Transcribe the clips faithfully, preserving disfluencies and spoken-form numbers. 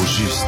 juste.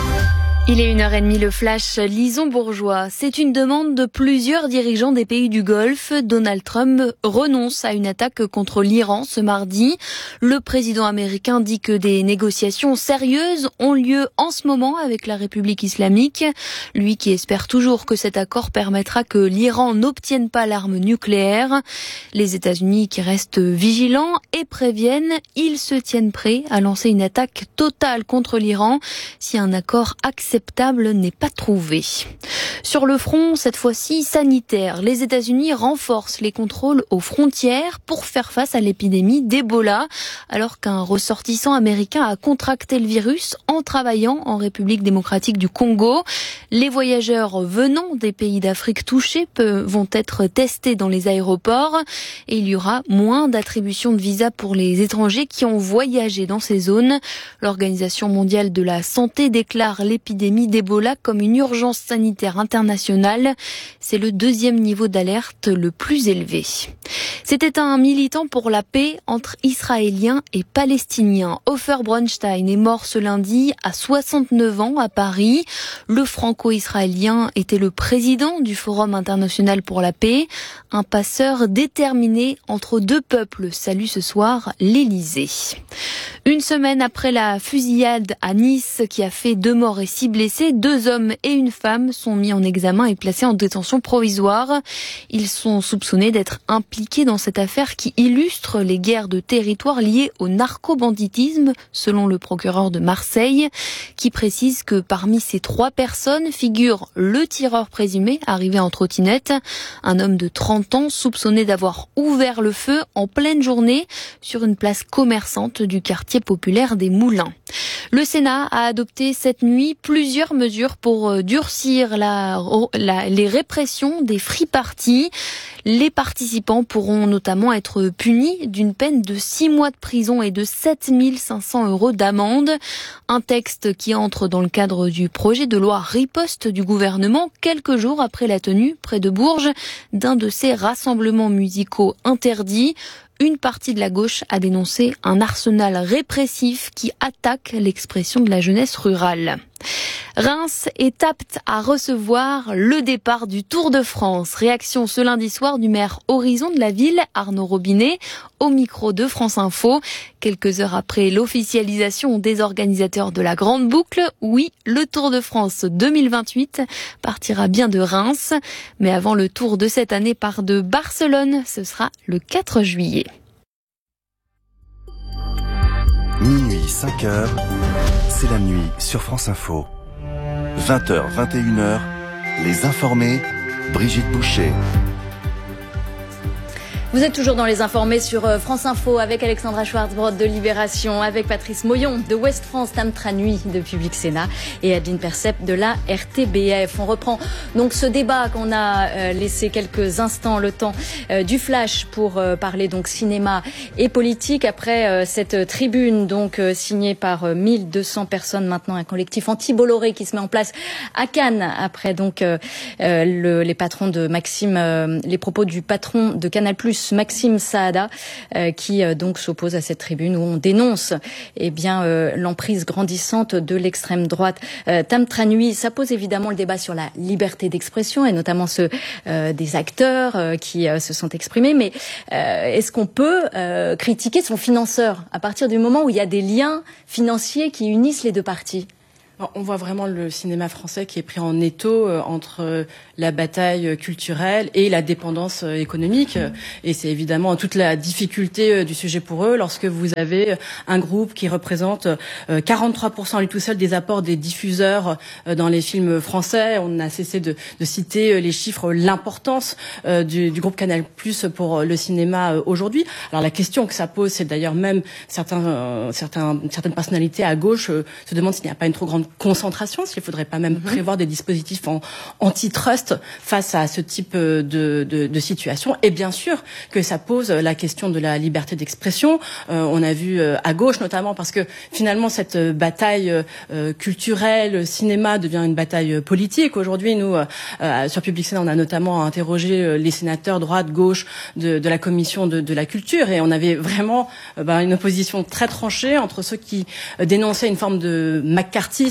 Il est une heure trente, le flash Lison Bourgeois. C'est une demande de plusieurs dirigeants des pays du Golfe. Donald Trump renonce à une attaque contre l'Iran ce mardi. Le président américain dit que des négociations sérieuses ont lieu en ce moment avec la République islamique. Lui qui espère toujours que cet accord permettra que l'Iran n'obtienne pas l'arme nucléaire. Les États-Unis qui restent vigilants et préviennent, ils se tiennent prêts à lancer une attaque totale contre l'Iran si un accord acceptable n'est pas trouvé. Sur le front, cette fois-ci sanitaire, les États-Unis renforcent les contrôles aux frontières pour faire face à l'épidémie d'Ebola, alors qu'un ressortissant américain a contracté le virus en travaillant en République démocratique du Congo. Les voyageurs venant des pays d'Afrique touchés peuvent, vont être testés dans les aéroports et il y aura moins d'attribution de visas pour les étrangers qui ont voyagé dans ces zones. L'Organisation mondiale de la santé déclare l'épidémie d'Ebola comme une urgence sanitaire internationale. C'est le deuxième niveau d'alerte le plus élevé. C'était un militant pour la paix entre Israéliens et Palestiniens. Ofer Bronstein est mort ce lundi à soixante-neuf ans à Paris. Le franco-israélien était le président du Forum international pour la paix. Un passeur déterminé entre deux peuples salue ce soir l'Élysée. Une semaine après la fusillade à Nice qui a fait deux morts et six blessés, deux hommes et une femme sont mis en examen et placés en détention provisoire. Ils sont soupçonnés d'être impliqués dans cette affaire qui illustre les guerres de territoire liées au narco-banditisme, selon le procureur de Marseille, qui précise que parmi ces trois personnes figure le tireur présumé arrivé en trottinette, un homme de trente ans soupçonné d'avoir ouvert le feu en pleine journée sur une place commerçante du quartier populaire des Moulins. Le Sénat a adopté cette nuit plusieurs mesures pour durcir la, la, les répressions des free parties. Les participants pourront notamment être punis d'une peine de six mois de prison et de sept mille cinq cents euros d'amende. Un texte qui entre dans le cadre du projet de loi riposte du gouvernement quelques jours après la tenue près de Bourges d'un de ces rassemblements musicaux interdits. Une partie de la gauche a dénoncé un arsenal répressif qui attaque l'expression de la jeunesse rurale. Reims est apte à recevoir le départ du Tour de France. Réaction ce lundi soir du maire horizon de la ville, Arnaud Robinet, au micro de France Info. Quelques heures après l'officialisation des organisateurs de la Grande Boucle, oui, le Tour de France deux mille vingt-huit partira bien de Reims. Mais avant le Tour de cette année part de Barcelone, ce sera le quatre juillet. Minuit, cinq heures, c'est la nuit sur France Info. vingt heures, vingt et une heures, les informés, Brigitte Boucher. Vous êtes toujours dans les informés sur France Info avec Alexandra Schwarzbrod de Libération, avec Patrice Moyon de Ouest France, Tamtra Nuit de Public Sénat et Adeline Percep de la R T B F. On reprend donc ce débat qu'on a laissé quelques instants le temps du flash pour parler donc cinéma et politique après cette tribune donc signée par mille deux cents personnes maintenant, un collectif anti-Bolloré qui se met en place à Cannes après donc le, les patrons de Maxime, les propos du patron de Canal+, Maxime Saada, euh, qui euh, donc s'oppose à cette tribune où on dénonce eh bien euh, l'emprise grandissante de l'extrême droite. Euh, Tamtra Nuit, ça pose évidemment le débat sur la liberté d'expression et notamment ceux euh, des acteurs euh, qui euh, se sont exprimés. Mais euh, est-ce qu'on peut euh, critiquer son financeur à partir du moment où il y a des liens financiers qui unissent les deux parties ? On voit vraiment le cinéma français qui est pris en étau entre la bataille culturelle et la dépendance économique. Et c'est évidemment toute la difficulté du sujet pour eux lorsque vous avez un groupe qui représente quarante-trois pour cent lui tout seul des apports des diffuseurs dans les films français. On a cessé de, de citer les chiffres, l'importance du, du groupe Canal+ pour le cinéma aujourd'hui. Alors la question que ça pose, c'est d'ailleurs même certains, certains, certaines personnalités à gauche se demandent s'il n'y a pas une trop grande concentration, s'il ne faudrait pas même mmh. prévoir des dispositifs en antitrust face à ce type de, de, de situation. Et bien sûr que ça pose la question de la liberté d'expression. Euh, on a vu euh, à gauche notamment parce que finalement cette bataille euh, culturelle, cinéma devient une bataille politique. Aujourd'hui, nous, euh, sur Public Sénat, on a notamment interrogé les sénateurs droite, gauche de, de la commission de, de la culture et on avait vraiment euh, ben, une opposition très tranchée entre ceux qui euh, dénonçaient une forme de macartisme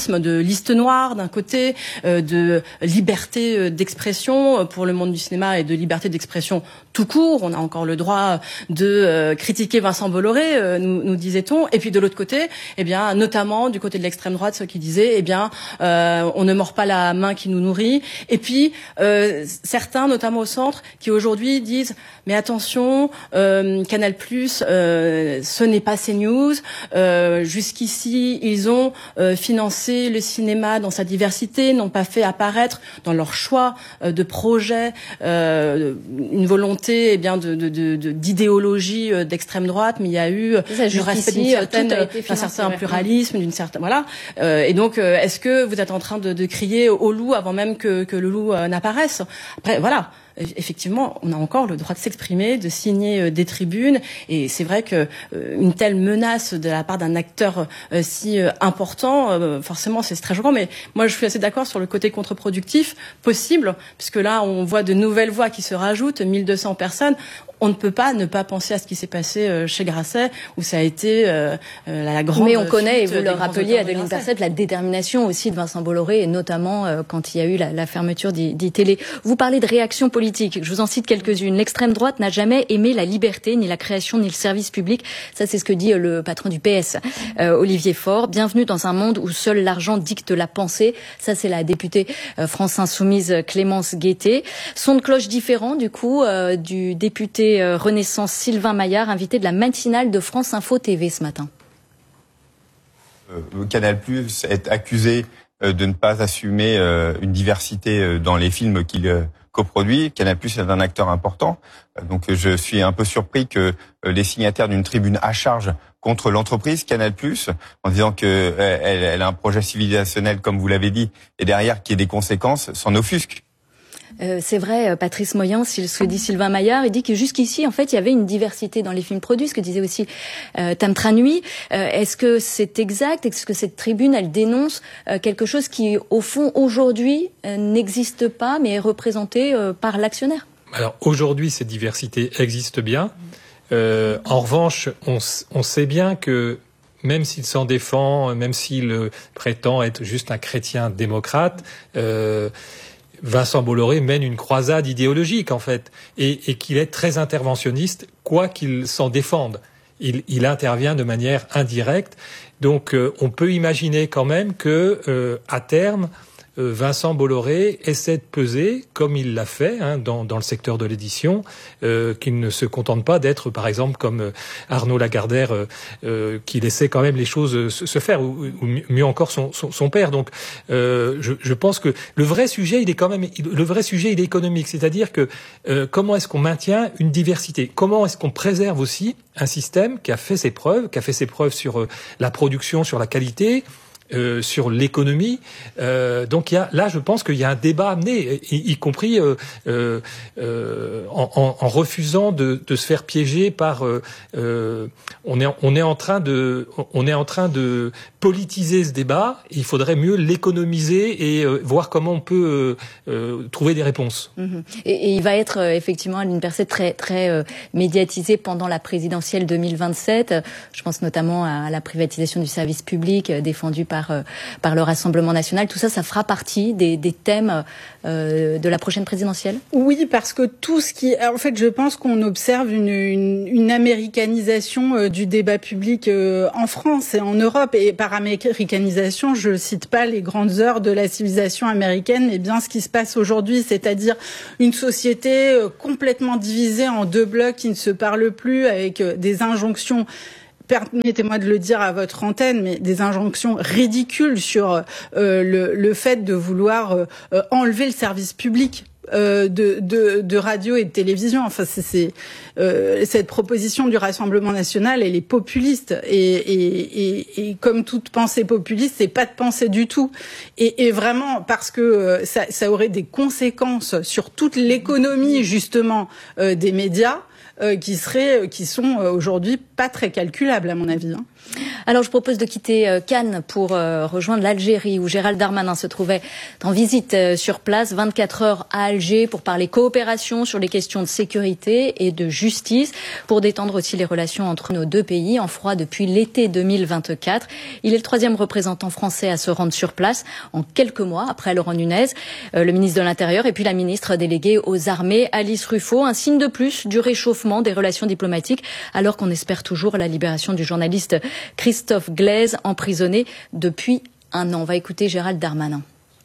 pluralisme, de liste noire d'un côté, euh, de liberté d'expression pour le monde du cinéma et de liberté d'expression tout court. On a encore le droit de euh, critiquer Vincent Bolloré, euh, nous, nous disait-on. Et puis de l'autre côté, eh bien, notamment du côté de l'extrême droite, ceux qui disaient, eh bien, euh, on ne mord pas la main qui nous nourrit. Et puis euh, certains, notamment au centre, qui aujourd'hui disent, mais attention, euh, Canal+, euh, ce n'est pas CNews. Euh, jusqu'ici, ils ont euh, financé le cinéma dans sa diversité, n'ont pas fait apparaître dans leur choix euh, de projet euh, une volonté, eh bien, de, de, de, de d'idéologie euh, d'extrême droite, mais il y a eu du respect d'une certaine, d'un certain pluralisme, d'une certaine, voilà. Euh, et donc, euh, est-ce que vous êtes en train de, de crier au loup avant même que, que le loup euh, n'apparaisse? Après, voilà. Effectivement, on a encore le droit de s'exprimer, de signer des tribunes, et c'est vrai que euh, une telle menace de la part d'un acteur euh, si euh, important, euh, forcément, c'est très choquant. Mais moi, je suis assez d'accord sur le côté contre-productif possible, puisque là, on voit de nouvelles voix qui se rajoutent, mille deux cents personnes. On ne peut pas ne pas penser à ce qui s'est passé chez Grasset, où ça a été euh, la grande. Mais on connaît, et vous le rappeliez, Adeline Percept, la détermination aussi de Vincent Bolloré, et notamment euh, quand il y a eu la, la fermeture d'I-Télé. Vous parlez de réactions politiques. Je vous en cite quelques-unes. L'extrême droite n'a jamais aimé la liberté, ni la création, ni le service public. Ça, c'est ce que dit euh, le patron du P S, euh, Olivier Faure. Bienvenue dans un monde où seul l'argent dicte la pensée. Ça, c'est la députée euh, France Insoumise Clémence Guettet. Son de cloche différent, du coup, euh, du député Renaissance Sylvain Maillard, invité de la matinale de France Info T V ce matin. Euh, Canal+ est accusé euh, de ne pas assumer euh, une diversité euh, dans les films qu'il euh, coproduit. Canal+ est un acteur important. Euh, donc je suis un peu surpris que euh, les signataires d'une tribune à charge contre l'entreprise Canal+, en disant que euh, elle, elle a un projet civilisationnel, comme vous l'avez dit, et derrière qui ait des conséquences, s'en offusque. Euh, c'est vrai, Patrice Moyan, ce que dit Sylvain Maillard, il dit que jusqu'ici, en fait, il y avait une diversité dans les films produits, ce que disait aussi euh, Tam Tranui. Euh, est-ce que c'est exact? Est-ce que cette tribune, elle dénonce euh, quelque chose qui, au fond, aujourd'hui, euh, n'existe pas, mais est représenté euh, par l'actionnaire? Alors, aujourd'hui, cette diversité existe bien. Euh, en revanche, on, on sait bien que même s'il s'en défend, même s'il prétend être juste un chrétien démocrate, euh, Vincent Bolloré mène une croisade idéologique, en fait, et, et qu'il est très interventionniste, quoi qu'il s'en défende. Il, il intervient de manière indirecte. Donc, euh, on peut imaginer quand même que, euh, à terme, euh, Vincent Bolloré essaie de peser, comme il l'a fait hein, dans, dans le secteur de l'édition, euh, qu'il ne se contente pas d'être, par exemple, comme euh, Arnaud Lagardère, euh, euh, qui laissait quand même les choses se, se faire, ou, ou mieux encore son, son, son père. Donc, euh, je, je pense que le vrai sujet, il est quand même, le vrai sujet, il est économique, c'est-à-dire que euh, comment est-ce qu'on maintient une diversité? Comment est-ce qu'on préserve aussi un système qui a fait ses preuves, qui a fait ses preuves sur euh, la production, sur la qualité? Euh, sur l'économie, euh, donc il y a là, je pense qu'il y a un débat amené, y, y compris euh, euh, euh, en, en, en refusant de, de se faire piéger par. Euh, euh, on est on est en train de on est en train de politiser ce débat. Il faudrait mieux l'économiser et euh, voir comment on peut euh, euh, trouver des réponses. Mmh. Et, et il va être euh, effectivement Adeline Percept très très euh, médiatisé pendant la présidentielle deux mille vingt-sept. Je pense notamment à la privatisation du service public euh, défendue par Par, euh, par le Rassemblement national. Tout ça, ça fera partie des, des thèmes euh, de la prochaine présidentielle? Oui, parce que tout ce qui... En fait, je pense qu'on observe une, une, une américanisation euh, du débat public euh, en France et en Europe. Et par américanisation, je cite pas les grandes heures de la civilisation américaine, mais bien ce qui se passe aujourd'hui, c'est-à-dire une société euh, complètement divisée en deux blocs qui ne se parlent plus, avec euh, des injonctions, permettez-moi de le dire à votre antenne, mais des injonctions ridicules sur euh, le, le fait de vouloir euh, enlever le service public euh, de, de, de radio et de télévision. Enfin, c'est, c'est euh, cette proposition du Rassemblement national, elle est populiste et, et, et, et comme toute pensée populiste, c'est pas de pensée du tout. Et, et vraiment parce que euh, ça, ça aurait des conséquences sur toute l'économie justement euh, des médias. Euh, qui seraient, qui sont euh, aujourd'hui pas très calculables à mon avis. Hein. Alors je propose de quitter Cannes pour rejoindre l'Algérie où Gérald Darmanin se trouvait en visite sur place, vingt-quatre heures à Alger pour parler coopération sur les questions de sécurité et de justice, pour détendre aussi les relations entre nos deux pays en froid depuis l'été deux mille vingt-quatre. Il est le troisième représentant français à se rendre sur place en quelques mois après Laurent Nunez, le ministre de l'Intérieur, et puis la ministre déléguée aux armées Alice Ruffo. Un signe de plus du réchauffement des relations diplomatiques alors qu'on espère toujours la libération du journaliste Christophe Glaise, emprisonné depuis un an. On va écouter Gérald Darmanin.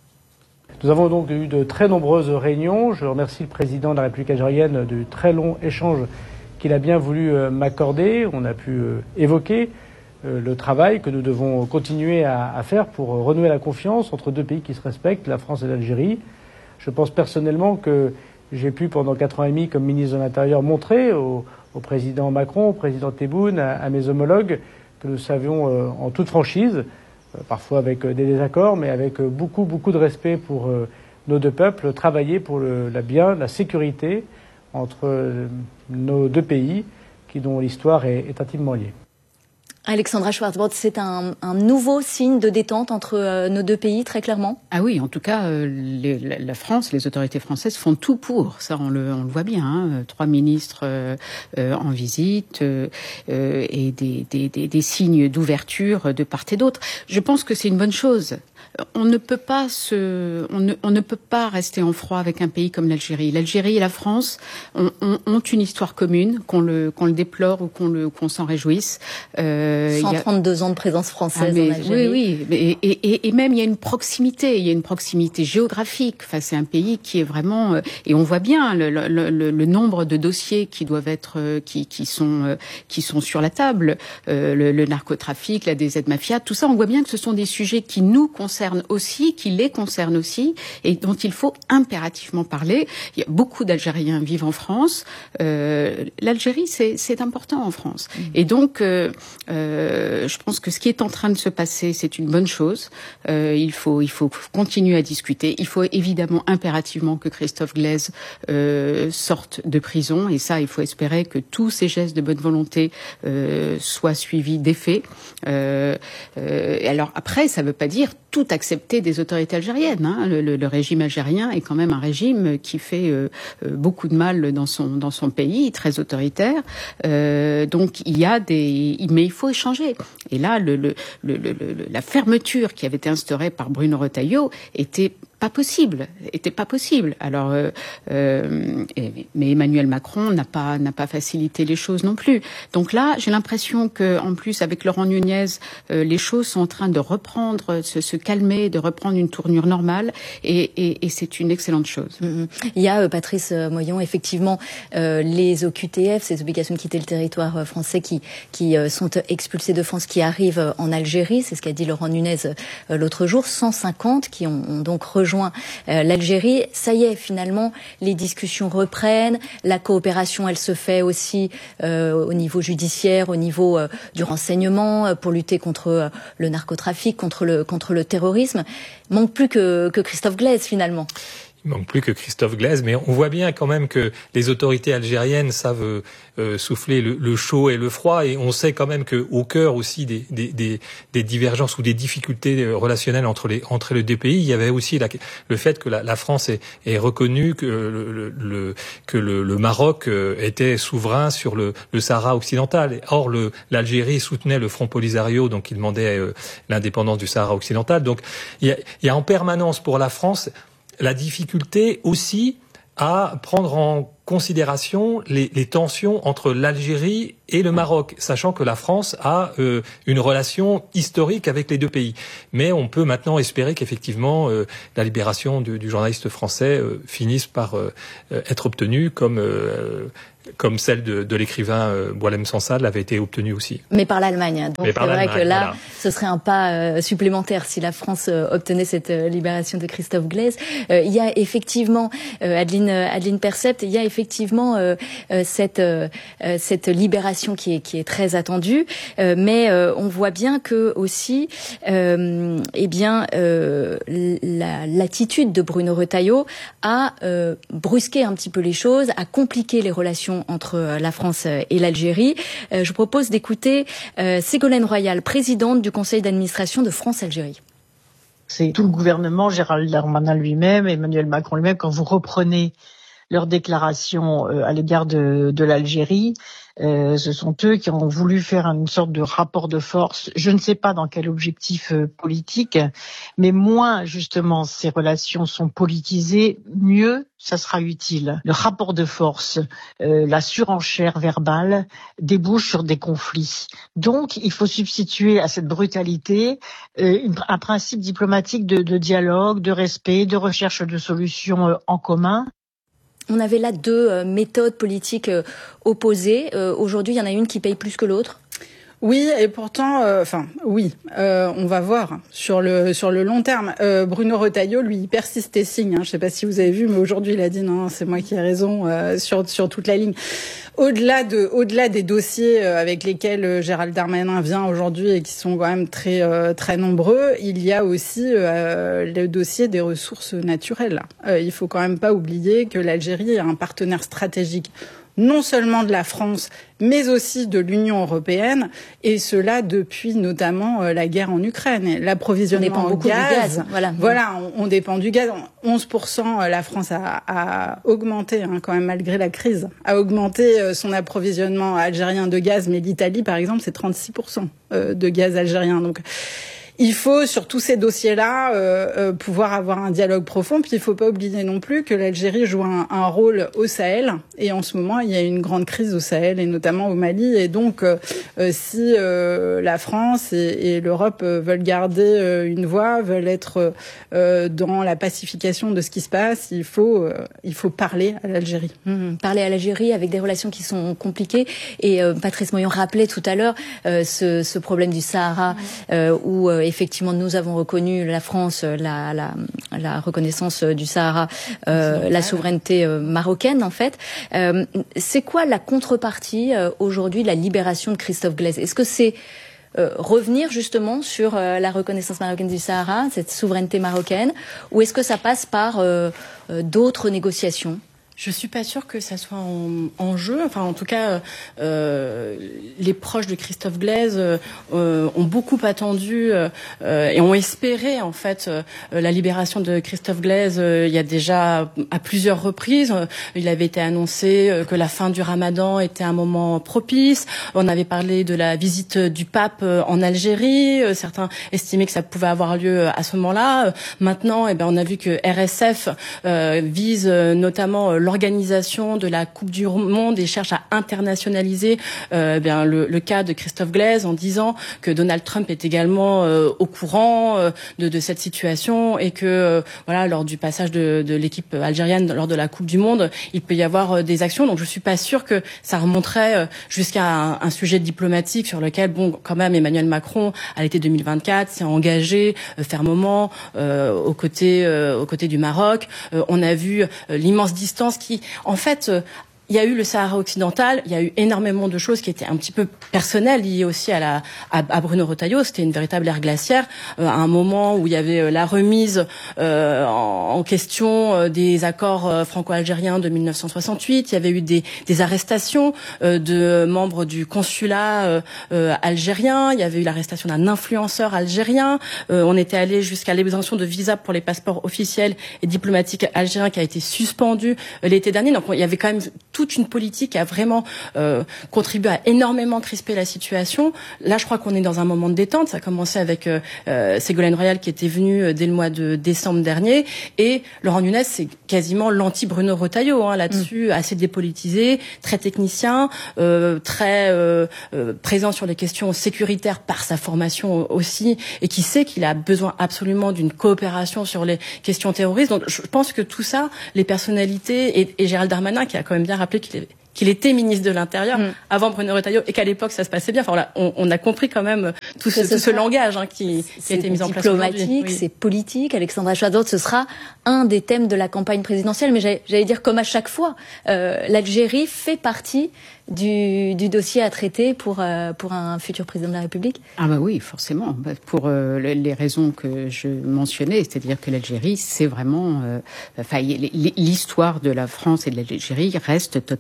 Nous avons donc eu de très nombreuses réunions. Je remercie le président de la République algérienne du très long échange qu'il a bien voulu m'accorder. On a pu évoquer le travail que nous devons continuer à faire pour renouer la confiance entre deux pays qui se respectent, la France et l'Algérie. Je pense personnellement que j'ai pu, pendant quatre ans et demi, comme ministre de l'Intérieur, montrer au, au président Macron, au président Tebboune, à, à mes homologues, que nous savions euh, en toute franchise, euh, parfois avec euh, des désaccords, mais avec euh, beaucoup, beaucoup de respect pour euh, nos deux peuples, travailler pour le la bien, la sécurité entre euh, nos deux pays, qui dont l'histoire est, est intimement liée. Alexandra Schwarzbrod, c'est un, un nouveau signe de détente entre euh, nos deux pays, très clairement? Ah oui, en tout cas, euh, les, la, la France, les autorités françaises font tout pour. Ça, on le, on le voit bien. Hein, trois ministres euh, euh, en visite euh, euh, et des, des, des, des signes d'ouverture de part et d'autre. Je pense que c'est une bonne chose. On ne peut pas se, on ne, on ne peut pas rester en froid avec un pays comme l'Algérie. L'Algérie et la France ont, ont, ont une histoire commune, qu'on le, qu'on le déplore ou qu'on le, qu'on s'en réjouisse. Euh, cent trente-deux a... ans de présence française ah, mais, en Algérie. Oui, oui, et, et, et même il y a une proximité, il y a une proximité géographique. Enfin, c'est un pays qui est vraiment, euh, et on voit bien le, le, le, le nombre de dossiers qui doivent être, euh, qui, qui sont, euh, qui sont sur la table. Euh, le, le narcotrafic, la D Z mafia, tout ça, on voit bien que ce sont des sujets qui nous concernent aussi, qui les concernent aussi, et dont il faut impérativement parler. Il y a beaucoup d'Algériens vivent en France. Euh, L'Algérie, c'est, c'est important en France. Mmh. Et donc, euh, euh, je pense que ce qui est en train de se passer, c'est une bonne chose. Euh, il faut, il faut continuer à discuter. Il faut évidemment impérativement que Christophe Glaise euh, sorte de prison, et ça, il faut espérer que tous ces gestes de bonne volonté euh, soient suivis d'effets. Euh, euh, alors après, ça ne veut pas dire tout accepter des autorités algériennes. Hein. Le, le, le régime algérien est quand même un régime qui fait euh, beaucoup de mal dans son dans son pays, très autoritaire. Euh, donc il y a des, mais il faut échanger. Et là, le, le, le, le, la fermeture qui avait été instaurée par Bruno Retailleau était pas possible, était pas possible. Alors, euh, euh, mais Emmanuel Macron n'a pas n'a pas facilité les choses non plus. Donc là, j'ai l'impression que, en plus, avec Laurent Nunez, euh, les choses sont en train de reprendre, se, se calmer, de reprendre une tournure normale, et, et, et c'est une excellente chose. Mmh. Il y a euh, Patrice Moyon, effectivement, euh, les O Q T F, ces obligations de quitter le territoire français, qui qui euh, sont expulsés de France, qui arrivent en Algérie. C'est ce qu'a dit Laurent Nunez euh, l'autre jour. cent cinquante qui ont, ont donc rejoint Euh, l'Algérie. Ça y est, finalement, les discussions reprennent. La coopération, elle se fait aussi euh, au niveau judiciaire, au niveau euh, du renseignement, euh, pour lutter contre euh, le narcotrafic, contre le contre le terrorisme. Il manque plus que, que Christophe Glaise, finalement. Il manque plus que Christophe Glaise, mais on voit bien quand même que les autorités algériennes savent euh, souffler le, le chaud et le froid, et on sait quand même que au cœur aussi des, des, des, des divergences ou des difficultés relationnelles entre les entre les deux pays, il y avait aussi la, le fait que la, la France est, est reconnue que le, le que le, le Maroc était souverain sur le, le Sahara occidental. Or, le, l'Algérie soutenait le Front Polisario, donc il demandait euh, l'indépendance du Sahara occidental. Donc, il y a, il y a en permanence pour la France la difficulté aussi à prendre en considération les, les tensions entre l'Algérie et le Maroc, sachant que la France a euh, une relation historique avec les deux pays. Mais on peut maintenant espérer qu'effectivement euh, la libération du, du journaliste français euh, finisse par euh, être obtenue, comme euh, comme celle de, de l'écrivain euh, Boualem Sansal avait été obtenue aussi. Mais par l'Allemagne. Donc c'est vrai que là, voilà, ce serait un pas euh, supplémentaire si la France euh, obtenait cette euh, libération de Christophe Glaise. Euh, il y a effectivement, euh, Adeline, Adeline Percept, il y a effectivement euh, euh, cette euh, cette libération qui est qui est très attendue, euh, mais euh, on voit bien que aussi, euh, eh bien, euh, la, l'attitude de Bruno Retailleau a euh, brusqué un petit peu les choses, a compliqué les relations relations entre la France et l'Algérie. Euh, je vous propose d'écouter euh, Ségolène Royal, présidente du conseil d'administration de France-Algérie. C'est tout le gouvernement, Gérald Darmanin lui-même, Emmanuel Macron lui-même, quand vous reprenez leurs déclarations euh, à l'égard de, de l'Algérie, euh, ce sont eux qui ont voulu faire une sorte de rapport de force. Je ne sais pas dans quel objectif euh, politique, mais moins justement ces relations sont politisées, mieux ça sera utile. Le rapport de force, euh, la surenchère verbale débouche sur des conflits. Donc, il faut substituer à cette brutalité euh, une, un principe diplomatique de, de dialogue, de respect, de recherche de solutions euh, en commun. On avait là deux euh, méthodes politiques euh, opposées. Euh, aujourd'hui, il y en a une qui paye plus que l'autre. Oui, et pourtant, euh, enfin, oui, euh, on va voir sur le sur le long terme. Euh, Bruno Retailleau, lui, il persiste et signe. Hein, je ne sais pas si vous avez vu, mais aujourd'hui, il a dit non, c'est moi qui ai raison euh, sur sur toute la ligne. Au-delà de, au-delà des dossiers avec lesquels Gérald Darmanin vient aujourd'hui et qui sont quand même très euh, très nombreux, il y a aussi euh, le dossier des ressources naturelles. Euh, il faut quand même pas oublier que l'Algérie est un partenaire stratégique non seulement de la France, mais aussi de l'Union européenne, et cela depuis notamment euh, la guerre en Ukraine. L'approvisionnement en gaz, gaz, voilà, voilà on, on dépend du gaz. onze pour cent, la France a, a augmenté, hein, quand même malgré la crise, a augmenté euh, son approvisionnement algérien de gaz, mais l'Italie, par exemple, c'est trente-six pour cent euh, de gaz algérien. Donc, il faut, sur tous ces dossiers-là, euh, euh, pouvoir avoir un dialogue profond. Puis il ne faut pas oublier non plus que l'Algérie joue un, un rôle au Sahel. Et en ce moment, il y a une grande crise au Sahel, et notamment au Mali. Et donc, euh, si euh, la France et, et l'Europe veulent garder euh, une voix, veulent être euh, dans la pacification de ce qui se passe, il faut, euh, il faut parler à l'Algérie. Mmh, parler à l'Algérie avec des relations qui sont compliquées. Et euh, Patrice Moyon rappelait tout à l'heure euh, ce, ce problème du Sahara, euh, où euh, effectivement, nous avons reconnu, la France, la, la, la reconnaissance du Sahara, euh, la souveraineté euh, marocaine, en fait. Euh, c'est quoi la contrepartie, euh, aujourd'hui, de la libération de Christophe Glaise ? Est-ce que c'est euh, revenir, justement, sur euh, la reconnaissance marocaine du Sahara, cette souveraineté marocaine, ou est-ce que ça passe par euh, euh, d'autres négociations ? Je suis pas sûre que ça soit en, en jeu. Enfin, en tout cas, euh, les proches de Christophe Glaise euh, ont beaucoup attendu euh, et ont espéré en fait euh, la libération de Christophe Glaise. Euh, il y a déjà à plusieurs reprises, il avait été annoncé euh, que la fin du Ramadan était un moment propice. On avait parlé de la visite du pape euh, en Algérie. Euh, certains estimaient que ça pouvait avoir lieu à ce moment-là. Euh, maintenant, eh ben, on a vu que R S F euh, vise euh, notamment euh, l'organisation de la Coupe du Monde et cherche à internationaliser euh, bien le, le cas de Christophe Glaise en disant que Donald Trump est également euh, au courant euh, de, de cette situation et que euh, voilà lors du passage de, de l'équipe algérienne lors de la Coupe du Monde, il peut y avoir euh, des actions. Donc je suis pas sûre que ça remonterait euh, jusqu'à un, un sujet diplomatique sur lequel bon quand même Emmanuel Macron à l'été deux mille vingt-quatre s'est engagé euh, fermement euh, aux côtés euh, aux côtés du Maroc. Euh, on a vu euh, l'immense distance qui, en fait, euh, il y a eu le Sahara occidental, il y a eu énormément de choses qui étaient un petit peu personnelles liées aussi à la à, à Bruno Retailleau. C'était une véritable ère glaciaire, euh, à un moment où il y avait euh, la remise euh, en, en question euh, des accords euh, franco-algériens de mille neuf cent soixante-huit. Il y avait eu des, des arrestations euh, de membres du consulat euh, euh, algérien. Il y avait eu l'arrestation d'un influenceur algérien. Euh, on était allé jusqu'à l'exemption de visa pour les passeports officiels et diplomatiques algériens qui a été suspendue euh, l'été dernier. Donc il y avait quand même toute une politique qui a vraiment euh, contribué à énormément crisper la situation. Là, je crois qu'on est dans un moment de détente. Ça a commencé avec euh, euh, Ségolène Royal qui était venue euh, dès le mois de décembre dernier. Et Laurent Nunez, c'est quasiment l'anti-Bruno Retailleau hein, là-dessus, mmh. assez dépolitisé, très technicien, euh, très euh, euh, présent sur les questions sécuritaires par sa formation aussi, et qui sait qu'il a besoin absolument d'une coopération sur les questions terroristes. Donc, je pense que tout ça, les personnalités, et, et Gérald Darmanin, qui a quand même bien rappelé qu'il qu'il était ministre de l'Intérieur mmh. avant Bruno Retailleau et qu'à l'époque ça se passait bien. Enfin, voilà, on, on a compris quand même tout ce, tout ce langage hein, qui, qui a été mis en place aujourd'hui. C'est diplomatique, c'est politique. Alexandra Schwarz-Bord, ce sera un des thèmes de la campagne présidentielle. Mais j'allais, j'allais dire comme à chaque fois, euh, l'Algérie fait partie du, du dossier à traiter pour euh, pour un futur président de la République. Ah bah oui, forcément, pour euh, les raisons que je mentionnais, c'est-à-dire que l'Algérie, c'est vraiment, euh, enfin, l'histoire de la France et de l'Algérie reste totalement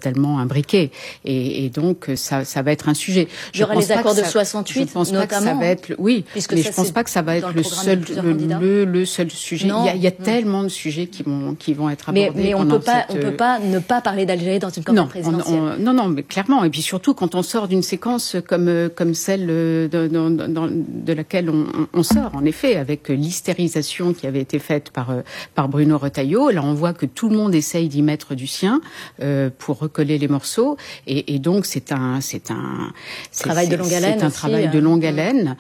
imbriqué. Et, et donc, ça, ça va être un sujet. Il y aura les accords de soixante-huit, je pense notamment. Pas que ça va être, oui, mais je pense pas que ça va être le seul, le, le, le seul sujet. Non. Il y a, il y a mmh. tellement de sujets qui vont, qui vont être abordés. Mais, mais on peut pas, cette... on peut pas ne pas parler d'Algérie dans une campagne non, présidentielle. On, on, non, non, mais clairement. Et puis surtout, quand on sort d'une séquence comme, comme celle de, de, de, de, de laquelle on, on sort, en effet, avec l'hystérisation qui avait été faite par, par Bruno Retailleau. Là, on voit que tout le monde essaye d'y mettre du sien euh, pour recoller les morceaux. Et, et donc, c'est un, c'est un c'est, travail de longue haleine. C'est un aussi, travail euh... de longue haleine.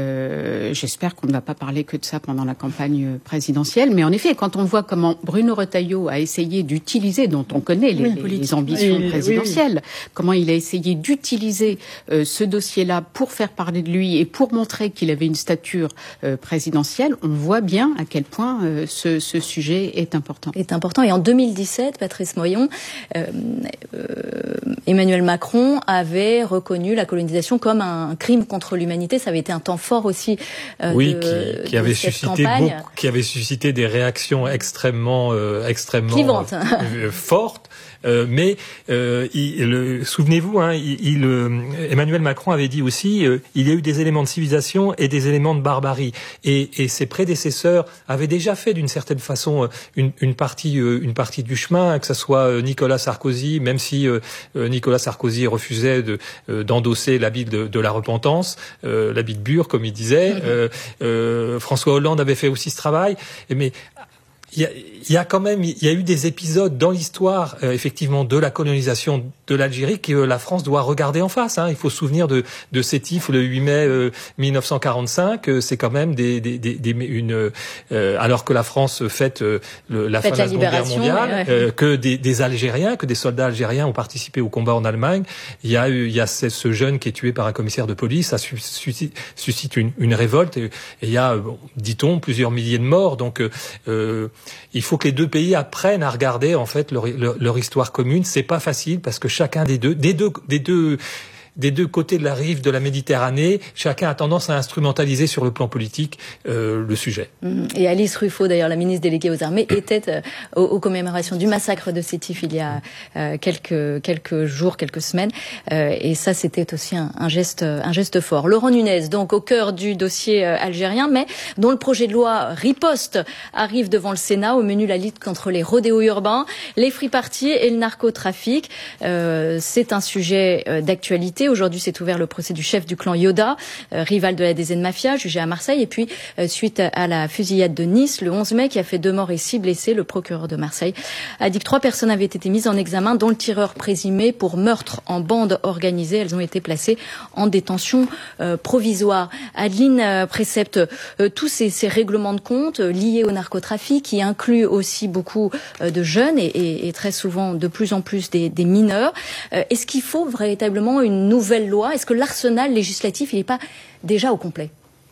Euh, j'espère qu'on ne va pas parler que de ça pendant la campagne présidentielle. Mais en effet, quand on voit comment Bruno Retailleau a essayé d'utiliser, dont on connaît les, oui, les ambitions oui, présidentielles, oui, oui. comment il a essayé d'utiliser euh, ce dossier-là pour faire parler de lui et pour montrer qu'il avait une stature euh, présidentielle, on voit bien à quel point euh, ce, ce sujet est important. Est important. Et en deux mille dix-sept, Patrice Moyon, euh, euh, Emmanuel Macron avait reconnu la colonisation comme un crime contre l'humanité. Ça avait été un temps fort aussi. Euh, oui, de, qui, qui avait suscité beaucoup, qui avait suscité des réactions extrêmement, euh, extrêmement euh, fortes. Euh, mais euh, il, le, souvenez-vous, hein, il, il, euh, Emmanuel Macron avait dit aussi, euh, il y a eu des éléments de civilisation et des éléments de barbarie. Et, et ses prédécesseurs avaient déjà fait d'une certaine façon une, une partie, euh, une partie du chemin, que ce soit Nicolas Sarkozy, même si euh, Nicolas Sarkozy refusait de, euh, d'endosser l'habit de, de la repentance, euh, l'habit de Bure, comme il disait. Mmh. Euh, euh, François Hollande avait fait aussi ce travail. Mais il y a, il y a quand même, il y a eu des épisodes dans l'histoire, euh, effectivement, de la colonisation de l'Algérie que la France doit regarder en face. Hein. Il faut se souvenir de, de Sétif le huit mai euh, mille neuf cent quarante-cinq. Euh, c'est quand même des, des, des, des une, euh, alors que la France fête euh, le, la fête fin de la Seconde Guerre mondiale, ouais. euh, que des, des Algériens, que des soldats algériens ont participé au combat en Allemagne. Il y a eu, il y a ce, ce jeune qui est tué par un commissaire de police. Ça suscite, suscite une, une révolte. Et, et il y a, bon, dit-on, plusieurs milliers de morts. Donc, euh, il faut que les deux pays apprennent à regarder en fait leur, leur, leur histoire commune. C'est pas facile parce que chacun des deux, des deux, des deux, des deux côtés de la rive de la Méditerranée, chacun a tendance à instrumentaliser sur le plan politique euh, le sujet. Et Alice Ruffo, d'ailleurs, la ministre déléguée aux armées, était euh, aux, aux commémorations du massacre de Sétif il y a euh, quelques quelques jours, quelques semaines. Euh, et ça, c'était aussi un, un geste, un geste fort. Laurent Nunez, donc au cœur du dossier euh, algérien, mais dont le projet de loi riposte arrive devant le Sénat. Au menu, la lutte contre les rodéos urbains, les free parties et le narcotrafic. Euh, c'est un sujet euh, d'actualité. Aujourd'hui, s'est ouvert le procès du chef du clan Yoda, euh, rival de la D Z Mafia, jugé à Marseille. Et puis, euh, suite à la fusillade de Nice, le onze mai, qui a fait deux morts et six blessés, le procureur de Marseille a dit que trois personnes avaient été mises en examen, dont le tireur présumé pour meurtre en bande organisée. Elles ont été placées en détention euh, provisoire. Adeline euh, Précepte, euh, tous ces, ces règlements de compte euh, liés au narcotrafic, qui incluent aussi beaucoup euh, de jeunes et, et, et très souvent de plus en plus des, des mineurs. Euh, est-ce qu'il faut véritablement une nouvelle nouvelle loi? Est-ce que l'arsenal législatif, il n'est pas déjà au complet?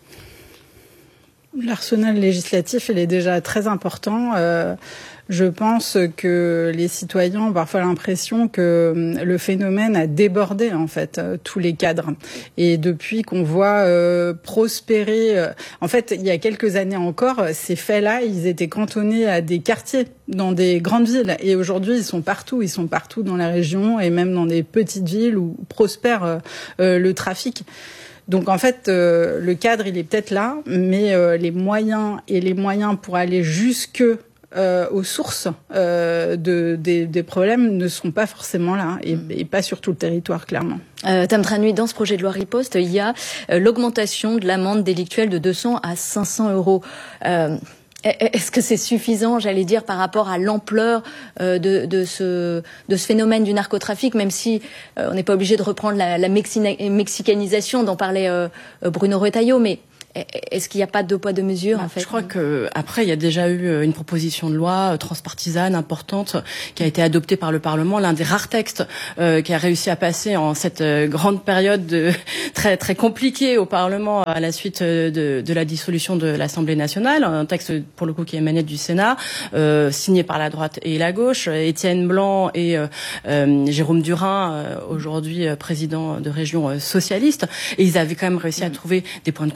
L'arsenal législatif, il est déjà très important. Euh, je pense que les citoyens ont parfois l'impression que le phénomène a débordé, en fait, euh, tous les cadres. Et depuis qu'on voit euh, prospérer... Euh, en fait, il y a quelques années encore, ces faits-là, ils étaient cantonnés à des quartiers dans des grandes villes. Et aujourd'hui, ils sont partout. Ils sont partout dans la région et même dans des petites villes où prospère euh, euh, le trafic. Donc en fait, euh, le cadre, il est peut-être là, mais euh, les moyens et les moyens pour aller jusque euh, aux sources euh, de, des, des problèmes ne sont pas forcément là, et, et pas sur tout le territoire, clairement. Euh, Tam Tranui, dans ce projet de loi riposte, il y a euh, l'augmentation de l'amende délictuelle de deux cents à cinq cents euros. Euh, Est-ce que c'est suffisant, j'allais dire, par rapport à l'ampleur euh, de, de, ce, de ce phénomène du narcotrafic, même si euh, on n'est pas obligé de reprendre la, la mexicanisation dont parlait euh, Bruno Retailleau, mais est-ce qu'il n'y a pas de deux poids deux mesures, en fait? Je crois que après il y a déjà eu une proposition de loi transpartisane importante qui a été adoptée par le Parlement, l'un des rares textes euh, qui a réussi à passer en cette grande période de, très très compliquée au Parlement à la suite de, de la dissolution de l'Assemblée nationale, un texte pour le coup qui émanait du Sénat, euh, signé par la droite et la gauche, Étienne Blanc et euh, euh, Jérôme Durain, euh, aujourd'hui président de région socialiste, et ils avaient quand même réussi à trouver des points de consensus.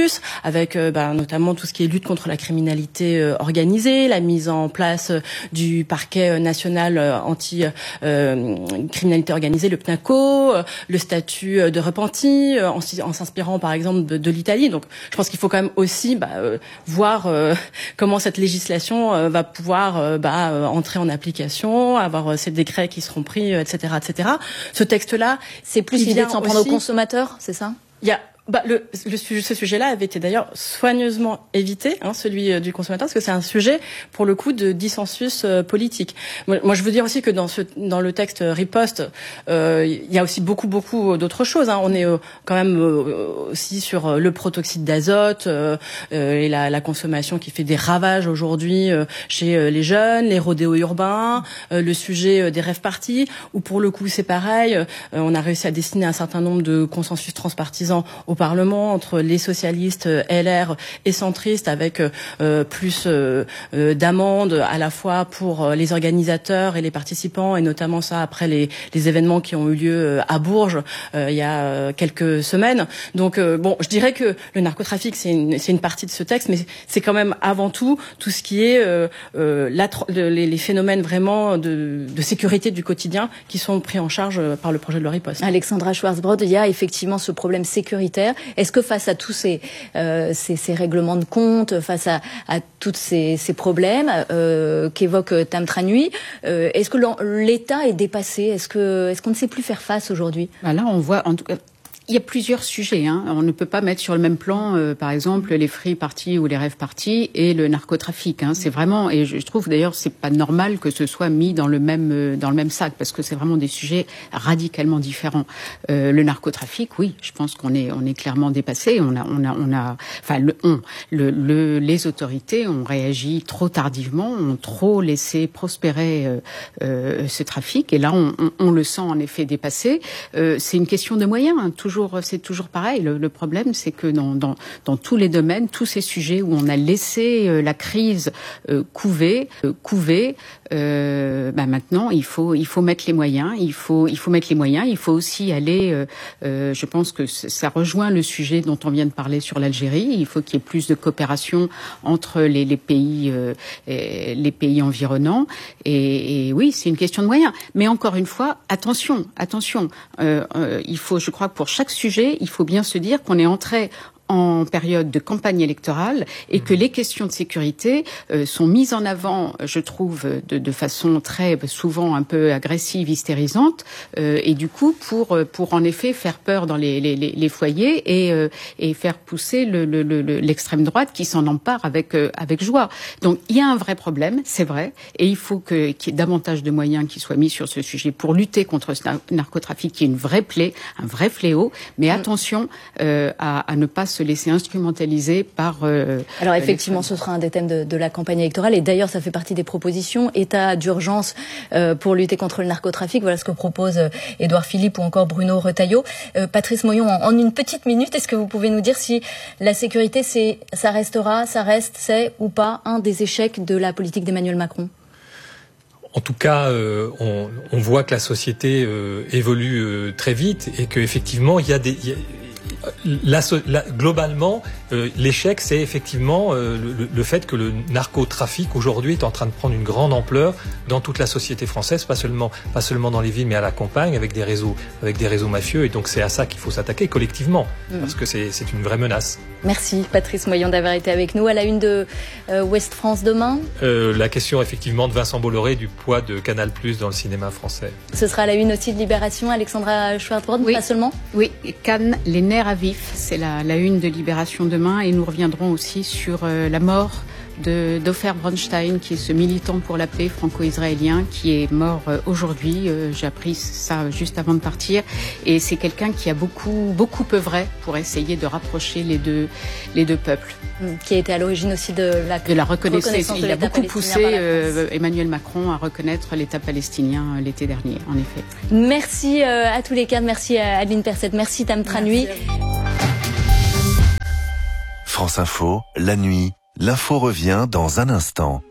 consensus, avec euh, bah, notamment tout ce qui est lutte contre la criminalité euh, organisée, la mise en place euh, du parquet national euh, anti-criminalité euh, organisée, le PNACO, euh, le statut euh, de repenti, euh, en, en s'inspirant par exemple de, de l'Italie. Donc je pense qu'il faut quand même aussi bah, euh, voir euh, comment cette législation euh, va pouvoir euh, bah, euh, entrer en application, avoir euh, ces décrets qui seront pris, euh, et cetera, et cetera. Ce texte-là, c'est plus l'idée de s'en prendre aux consommateurs, c'est ça ? Il y a Bah, le, le sujet, ce sujet-là avait été d'ailleurs soigneusement évité, hein, celui du consommateur, parce que c'est un sujet, pour le coup, de dissensus euh, politique. Moi, moi, je veux dire aussi que dans, ce, dans le texte riposte, euh, il y a aussi beaucoup, beaucoup d'autres choses. Hein. On est euh, quand même euh, aussi sur le protoxyde d'azote euh, euh, et la, la consommation qui fait des ravages aujourd'hui euh, chez euh, les jeunes, les rodéos urbains, euh, le sujet euh, des rave-parties, où pour le coup, c'est pareil. Euh, on a réussi à dessiner un certain nombre de consensus transpartisans au Parlement entre les socialistes, L R et centristes, avec euh, plus euh, euh, d'amendes à la fois pour euh, les organisateurs et les participants, et notamment ça après les, les événements qui ont eu lieu à Bourges euh, il y a euh, quelques semaines. Donc euh, bon, je dirais que le narcotrafic c'est une, c'est une partie de ce texte, mais c'est quand même avant tout tout ce qui est euh, euh, la, les, les phénomènes vraiment de, de sécurité du quotidien qui sont pris en charge par le projet de loi riposte. Alexandra Schwarzbrod, il y a effectivement ce problème sécuritaire. Est-ce que face à tous ces, euh, ces, ces règlements de compte, face à, à tous ces, ces problèmes euh, qu'évoque Tam Tra Nui, euh, est-ce que l'État est dépassé ? Est-ce que, est-ce qu'on ne sait plus faire face aujourd'hui ? Ben là, on voit, en tout cas, il y a plusieurs sujets. Hein. On ne peut pas mettre sur le même plan, euh, par exemple, les free parties ou les rave parties et le narcotrafic. Hein. C'est vraiment, et je trouve d'ailleurs, c'est pas normal que ce soit mis dans le même euh, dans le même sac, parce que c'est vraiment des sujets radicalement différents. Euh, le narcotrafic, oui, je pense qu'on est on est clairement dépassé. On a on a on a, enfin le on, le, le les autorités ont réagi trop tardivement, ont trop laissé prospérer euh, euh, ce trafic. Et là, on, on, on le sent en effet dépassé. Euh, c'est une question de moyens. Hein. Toujours C'est toujours pareil. Le, le problème, c'est que dans, dans, dans tous les domaines, tous ces sujets où on a laissé euh, la crise euh, couver, euh, couver, euh, bah maintenant il faut il faut mettre les moyens. Il faut il faut mettre les moyens. Il faut aussi aller. Euh, euh, je pense que ça rejoint le sujet dont on vient de parler sur l'Algérie. Il faut qu'il y ait plus de coopération entre les, les pays euh, les pays environnants. Et, et oui, c'est une question de moyens. Mais encore une fois, attention, attention. Euh, euh, il faut, je crois que pour chaque sujet, il faut bien se dire qu'on est entré en période de campagne électorale et que les questions de sécurité euh, sont mises en avant, je trouve, de, de façon très souvent un peu agressive, hystérisante, euh, et du coup pour pour en effet faire peur dans les les, les foyers et euh, et faire pousser le, le, le, l'extrême droite qui s'en empare avec euh, avec joie. Donc il y a un vrai problème, c'est vrai, et il faut que qu'il y ait davantage de moyens qui soient mis sur ce sujet pour lutter contre ce narcotrafic qui est une vraie plaie, un vrai fléau. Mais attention euh, à, à ne pas se laisser instrumentaliser par... Euh, Alors effectivement, ce sera un des thèmes de, de la campagne électorale, et d'ailleurs ça fait partie des propositions. État d'urgence euh, pour lutter contre le narcotrafic, voilà ce que propose euh, Édouard Philippe ou encore Bruno Retailleau. Euh, Patrice Moyon, en, en une petite minute, est-ce que vous pouvez nous dire si la sécurité, c'est, ça restera, ça reste, c'est ou pas un des échecs de la politique d'Emmanuel Macron ? En tout cas, euh, on, on voit que la société euh, évolue euh, très vite et qu'effectivement, il y a des... Il y a, La, la, globalement, euh, l'échec, c'est effectivement euh, le, le fait que le narcotrafic aujourd'hui est en train de prendre une grande ampleur dans toute la société française, pas seulement pas seulement dans les villes, mais à la campagne, avec des réseaux avec des réseaux mafieux. Et donc c'est à ça qu'il faut s'attaquer collectivement, mmh. parce que c'est c'est une vraie menace. Merci Patrice Moyon d'avoir été avec nous à la une de euh, Ouest France demain. Euh, la question effectivement de Vincent Bolloré du poids de Canal+ dans le cinéma français. Ce sera à la une aussi de Libération. Alexandra Schwarzbrod, oui. Pas seulement. Oui, Cannes, les nerfs à vif, c'est la, la une de Libération demain, et nous reviendrons aussi sur euh, la mort de d'Ofer Bronstein, qui est ce militant pour la paix franco-israélien qui est mort euh, aujourd'hui. Euh, j'ai appris ça juste avant de partir, et c'est quelqu'un qui a beaucoup beaucoup œuvré pour essayer de rapprocher les deux les deux peuples. Qui a été à l'origine aussi de la de la reconnaissance. reconnaissance de Il a beaucoup poussé euh, Emmanuel Macron à reconnaître l'État palestinien euh, l'été dernier, en effet. Merci euh, à tous les quatre, merci à Adeline Percet, merci Tam Tra Nui. France Info, la nuit, l'info revient dans un instant.